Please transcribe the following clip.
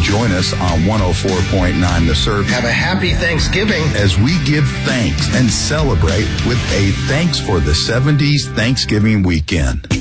Join us on 104.9 The Surf. Have a happy Thanksgiving as we give thanks and celebrate with a Thanks for the 70s Thanksgiving weekend.